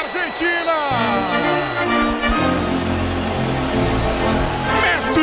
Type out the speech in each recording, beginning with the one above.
Argentina! Messi!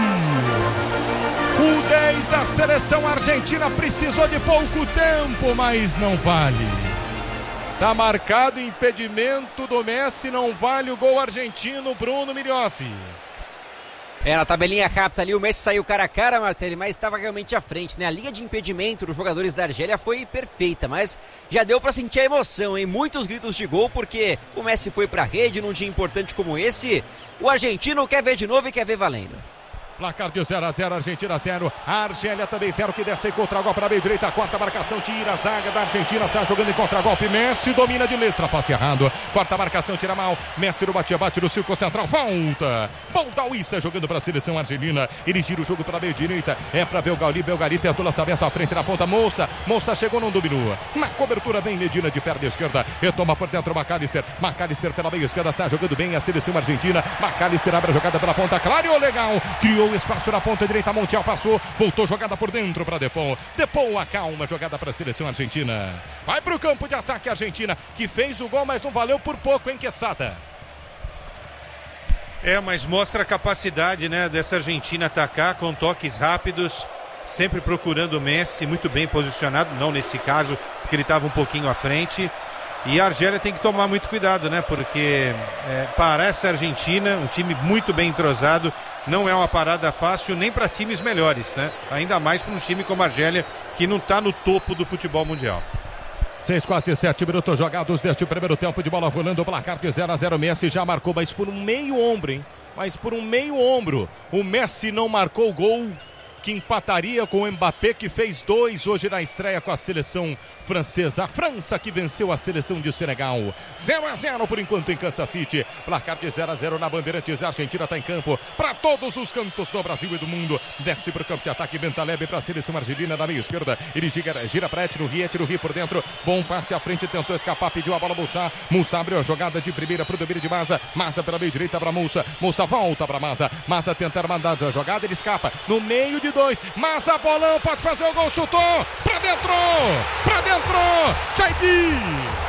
O 10 da seleção argentina precisou de pouco tempo, mas não vale. Tá marcado impedimento do Messi, não vale o gol argentino, Bruno Migliozzi. Na tabelinha rápida ali, o Messi saiu cara a cara, Martelli, mas estava realmente à frente, né? A linha de impedimento dos jogadores da Argélia foi perfeita, mas já deu para sentir a emoção, hein? Muitos gritos de gol, porque o Messi foi pra rede num dia importante como esse. O argentino quer ver de novo e quer ver valendo. Placar de 0-0, Argentina 0, a Argélia também 0, que desce em contra-golpe para a meia direita, quarta marcação, tira a zaga da Argentina, sai jogando em contra-golpe, Messi domina de letra, passe errado, quarta marcação, tira mal, Messi no bate no círculo central, volta, Baldauissa jogando para a seleção argelina, ele gira o jogo para a meia direita, é para Belgali tentou lançamento à frente na ponta, Moça chegou, não dominou, na cobertura vem Medina de perna esquerda, retoma por dentro McAllister pela meia esquerda, sai jogando bem a seleção argentina, McAllister abre a jogada pela ponta, clareou legal, criou espaço na ponta direita, Montiel passou, voltou jogada por dentro para Depou acalma a jogada para a seleção argentina, vai para o campo de ataque a Argentina, que fez o gol, mas não valeu por pouco, hein, Quesada? Mas mostra a capacidade, né, dessa Argentina atacar com toques rápidos, sempre procurando o Messi, muito bem posicionado, não nesse caso, porque ele estava um pouquinho à frente. E a Argélia tem que tomar muito cuidado, né? Porque parece a Argentina, um time muito bem entrosado, não é uma parada fácil nem para times melhores, né? Ainda mais para um time como a Argélia, que não está no topo do futebol mundial. 6, quase 7 minutos jogados deste primeiro tempo de bola rolando, o placar de 0-0, Messi já marcou, mas por um meio ombro, hein? O Messi não marcou o gol que empataria com o Mbappé, que fez 2 hoje na estreia com a seleção francesa. A França que venceu a seleção de Senegal. 0-0 por enquanto em Kansas City. Placar de 0-0 na Bandeirantes. A Argentina está em campo para todos os cantos do Brasil e do mundo. Desce para o campo de ataque. Bentaleb para a seleção argelina na meia esquerda. Ele gira para Etno-Ri por dentro. Bom passe à frente, tentou escapar, pediu a bola Moussa abriu a jogada de primeira para o domínio de Maza pela meia direita para Moussa volta para Maza tentar mandar a jogada, ele escapa no meio de 2, Maza, bolão, pode fazer o gol, chutou, pra dentro, Chaibi!